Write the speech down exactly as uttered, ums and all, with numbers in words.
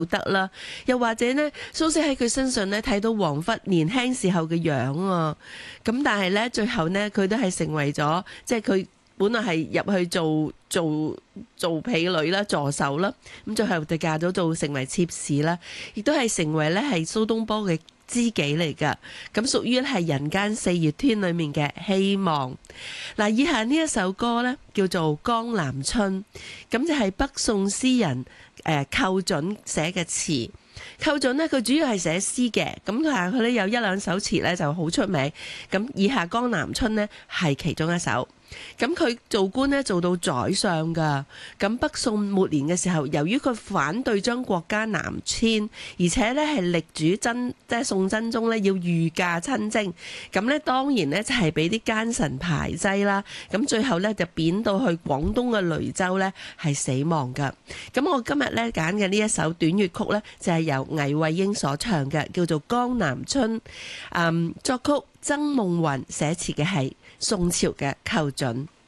得啦，又或者呢，蘇軾喺佢身上呢睇到王弗年輕時候嘅樣啊，咁但係呢，最後呢，佢都係成為咗，即係佢本來係入去做做做婢女啦、助手啦，咁最後就嫁咗做成為妾侍啦，亦都係成為呢係蘇東坡嘅知己嚟噶，咁屬於係人間四月天裏面嘅希望。嗱，以下呢一首歌呢，叫做《江南春》，咁就係北宋詩人誒寇準寫嘅詞。寇準呢，佢主要係寫詩嘅，咁佢係佢咧有一兩首詞呢就好出名，咁以下《江南春》呢係其中一首。咁佢做官呢，做到宰相噶，咁北宋末年嘅時候，由於佢反對將國家南遷，而且呢係力主真即係宋真宗呢要御駕親征，咁呢當然呢就係俾啲奸臣排擠啦，咁最後呢就貶到去廣東嘅雷州呢係死亡噶。咁我今日呢揀嘅呢一首短粵曲呢，就係由倪慧英所唱嘅，叫做《江南春》，嗯，作曲曾夢雲，寫詞嘅係宋朝嘅寇準。